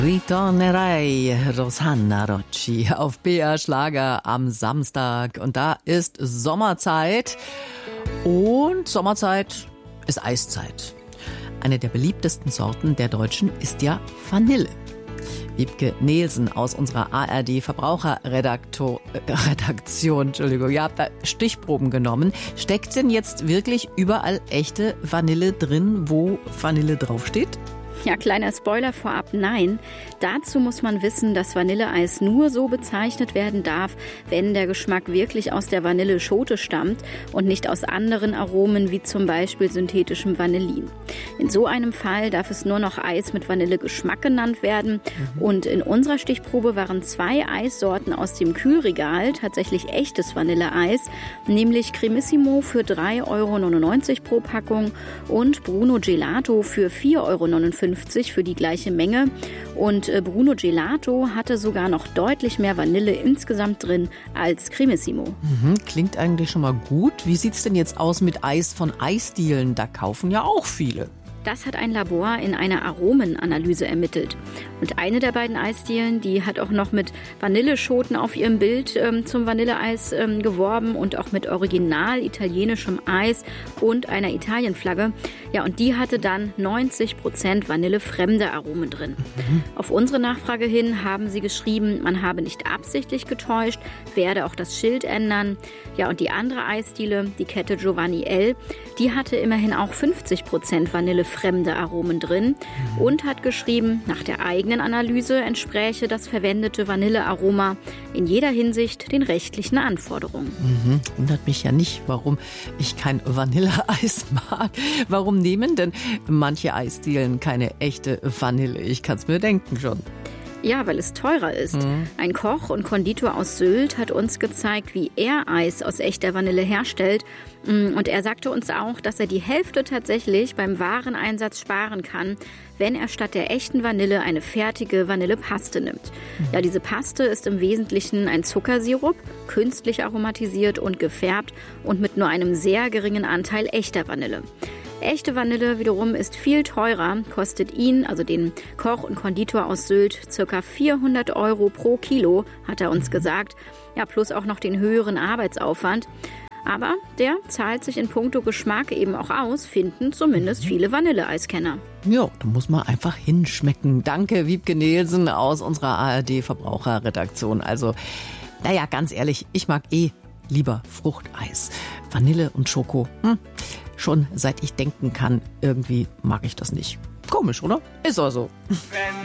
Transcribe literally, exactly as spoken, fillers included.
Ritornerei, Rosanna Rocci auf B R Schlager am Samstag. Und da ist Sommerzeit. Und Sommerzeit ist Eiszeit. Eine der beliebtesten Sorten der Deutschen ist ja Vanille. Wiebke Nielsen aus unserer A R D-Verbraucherredaktion, Entschuldigung, ihr habt da Stichproben genommen. Steckt denn jetzt wirklich überall echte Vanille drin, wo Vanille draufsteht? Ja, kleiner Spoiler vorab, nein. Dazu muss man wissen, dass Vanilleeis nur so bezeichnet werden darf, wenn der Geschmack wirklich aus der Vanilleschote stammt und nicht aus anderen Aromen wie zum Beispiel synthetischem Vanillin. In so einem Fall darf es nur noch Eis mit Vanillegeschmack genannt werden. Mhm. Und in unserer Stichprobe waren zwei Eissorten aus dem Kühlregal tatsächlich echtes Vanilleeis, nämlich Cremissimo für drei Euro neunundneunzig pro Packung und Bruno Gelato für vier Euro neunundfünfzig für die gleiche Menge. Und Bruno Gelato hatte sogar noch deutlich mehr Vanille insgesamt drin als Cremissimo. Mhm, klingt eigentlich schon mal gut. Wie sieht's denn jetzt aus mit Eis von Eisdielen? Da kaufen ja auch viele. Das hat ein Labor in einer Aromenanalyse ermittelt. Und eine der beiden Eisdielen, die hat auch noch mit Vanilleschoten auf ihrem Bild ähm, zum Vanilleeis ähm, geworben und auch mit original italienischem Eis und einer Italienflagge. Ja, und die hatte dann neunzig Prozent vanillefremde Aromen drin. Mhm. Auf unsere Nachfrage hin haben sie geschrieben, man habe nicht absichtlich getäuscht, werde auch das Schild ändern. Ja, und die andere Eisdiele, die Kette Giovanni L., die hatte immerhin auch fünfzig Prozent vanillefremde Aromen drin mhm. und hat geschrieben, nach der eigenen Analyse entspräche das verwendete Vanillearoma in jeder Hinsicht den rechtlichen Anforderungen. Mhm. Wundert mich ja nicht, warum ich kein Vanilleeis mag. Warum nehmen denn manche Eisdielen keine echte Vanille? Ich kann es mir denken schon. Ja, weil es teurer ist. Mhm. Ein Koch und Konditor aus Sylt hat uns gezeigt, wie er Eis aus echter Vanille herstellt. Und er sagte uns auch, dass er die Hälfte tatsächlich beim Wareneinsatz sparen kann, wenn er statt der echten Vanille eine fertige Vanillepaste nimmt. Mhm. Ja, diese Paste ist im Wesentlichen ein Zuckersirup, künstlich aromatisiert und gefärbt und mit nur einem sehr geringen Anteil echter Vanille. Echte Vanille wiederum ist viel teurer, kostet ihn, also den Koch und Konditor aus Sylt, ca. vierhundert Euro pro Kilo, hat er uns gesagt. Ja, plus auch noch den höheren Arbeitsaufwand. Aber der zahlt sich in puncto Geschmack eben auch aus, finden zumindest viele Vanilleeiskenner. Ja, da muss man einfach hinschmecken. Danke, Wiebke Nielsen aus unserer A R D-Verbraucherredaktion. Also, naja, ganz ehrlich, ich mag eh lieber Fruchteis. Vanille und Schoko, hm. Schon seit ich denken kann, irgendwie mag ich das nicht. Komisch, oder? Ist auch so.